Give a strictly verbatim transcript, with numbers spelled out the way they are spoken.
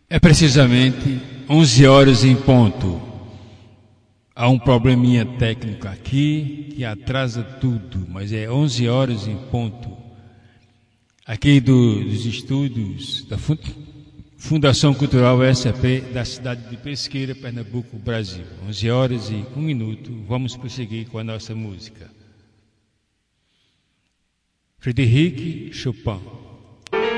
É precisamente onze horas em ponto. Há um probleminha técnico aqui que atrasa tudo, mas é onze horas em ponto. Aqui do, dos estúdios da Fundação Cultural S A P da cidade de Pesqueira, Pernambuco, Brasil. onze horas e um minuto. Vamos prosseguir com a nossa música. Frédéric Chopin.